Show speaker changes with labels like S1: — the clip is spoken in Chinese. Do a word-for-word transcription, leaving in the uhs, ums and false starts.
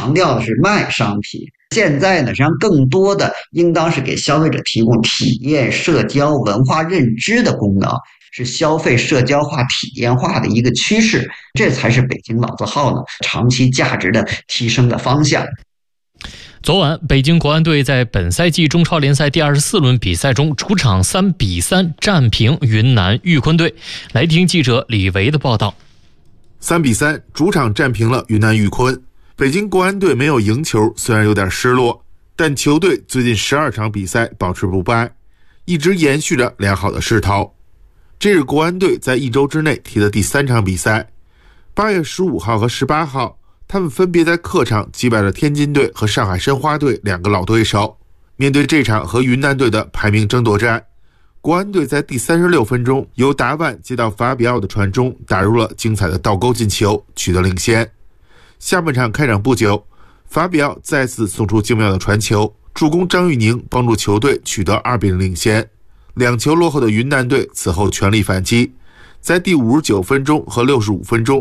S1: 强调的是卖商品。现在呢，实际上更多的应当是给消费者提供体验、社交、文化认知的功能，是消费社交化、体验化的一个趋势，这才是北京老字号呢长期价值的提升的方向。
S2: 昨晚，北京国安队在本赛季中超联赛第二十四轮比赛中，主场三比三战平云南玉坤队。来听记者李维的报道。
S3: 三比三，主场战平了云南玉坤。北京国安队没有赢球，虽然有点失落，但球队最近十二场比赛保持不败，一直延续着良好的势头。这是国安队在一周之内踢的第三场比赛。八月十五号和十八号，他们分别在客场击败了天津队和上海申花队两个老对手。面对这场和云南队的排名争夺战，国安队在第三十六分钟由达万接到法比奥的传中，打入了精彩的倒钩进球，取得领先。下半场开场不久，法比奥再次送出精妙的传球，助攻张玉宁帮助球队取得二比零领先。两球落后的云南队此后全力反击，在第五十九分钟和六十五分钟